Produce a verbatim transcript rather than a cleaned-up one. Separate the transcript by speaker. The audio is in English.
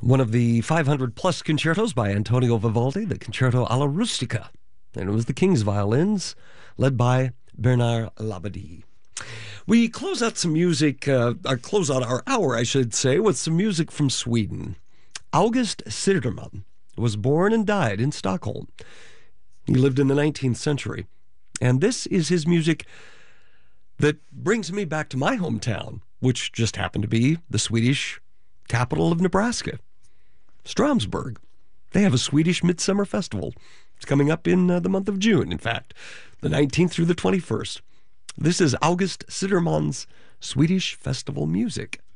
Speaker 1: one of the five hundred plus concertos by Antonio Vivaldi, the Concerto alla Rustica. And it was the King's violins, led by Bernard Labadie. We close out some music, uh, or close out our hour, I should say, with some music from Sweden. August Siderman was born and died in Stockholm. He lived in the nineteenth century. And this is his music that brings me back to my hometown, which just happened to be the Swedish capital of Nebraska, Stromsburg. They have a Swedish Midsummer Festival. It's coming up in uh, the month of June, in fact, the nineteenth through the twenty-first. This is August Siderman's Swedish Festival music.